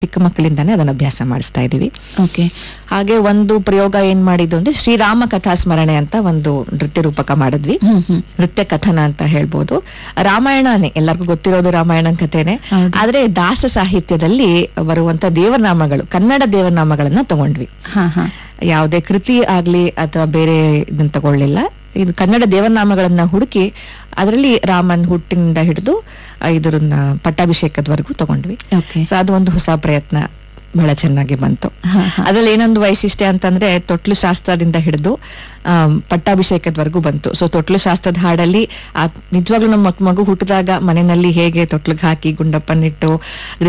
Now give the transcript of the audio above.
ಚಿಕ್ಕ ಮಕ್ಕಳಿಂದಾನೇ ಅದನ್ನ ಅಭ್ಯಾಸ ಮಾಡಿಸ್ತಾ ಇದೀವಿ. ಓಕೆ. ಹಾಗೆ ಒಂದು ಪ್ರಯೋಗ ಏನ್ ಮಾಡಿದ್ದು ಅಂದ್ರೆ ಶ್ರೀರಾಮ ಕಥಾ ಸ್ಮರಣೆ ಅಂತ ಒಂದು ನೃತ್ಯ ರೂಪಕ ಮಾಡಿದ್ವಿ. ನೃತ್ಯ ಕಥನ ಅಂತ ಹೇಳ್ಬೋದು. ರಾಮಾಯಣನೇ ಎಲ್ಲರಿಗೂ ಗೊತ್ತಿರೋದು ರಾಮಾಯಣ ಕಥೆನೆ. ಹೌದು. ಆದ್ರೆ ದಾಸ ಸಾಹಿತ್ಯದಲ್ಲಿ ಬರುವಂತ ದೇವರನಾಮಗಳು, ಕನ್ನಡ ದೇವರನಾಮಗಳನ್ನ ತಗೊಂಡ್ವಿ. ಹಾ ಹಾ. ಯಾವುದೇ ಕೃತಿ ಆಗ್ಲಿ ಅಥವಾ ಬೇರೆ ಇದನ್ನ ತಗೊಳ್ಳಿಲ್ಲ. ಇದು ಕನ್ನಡ ದೇವರನಾಮಗಳನ್ನ ಹುಡುಕಿ ಅದರಲ್ಲಿ ರಾಮನ್ ಹುಟ್ಟಿನಿಂದ ಹಿಡಿದು ಇದರನ್ನ ಪಟ್ಟಾಭಿಷೇಕದವರೆಗೂ ತಗೊಂಡ್ವಿ. ಓಕೆ. ಸೊ ಅದು ಒಂದು ಹೊಸ ಪ್ರಯತ್ನ, ಬಹಳ ಚೆನ್ನಾಗಿ ಬಂತು. ಹಾ ಹಾ. ಅದ್ರಲ್ಲಿ ಏನೊಂದು ವೈಶಿಷ್ಟ್ಯ ಅಂತಂದ್ರೆ ತೊಟ್ಲು ಶಾಸ್ತ್ರದಿಂದ ಹಿಡಿದು ಪಟ್ಟಾಭಿಷೇಕದವರೆಗೂ ಬಂತು. ಸೊ ತೊಟ್ಲು ಶಾಸ್ತ್ರದ ಹಾಡಲ್ಲಿ ನಿಜವಾಗ್ಲೂ ನಮ್ಮ ಮಗು ಹುಟ್ಟಿದಾಗ ಮನೆಯಲ್ಲಿ ಹೇಗೆ ತೊಟ್ಲಿಗೆ ಹಾಕಿ ಗುಂಡಪ್ಪನಿಟ್ಟು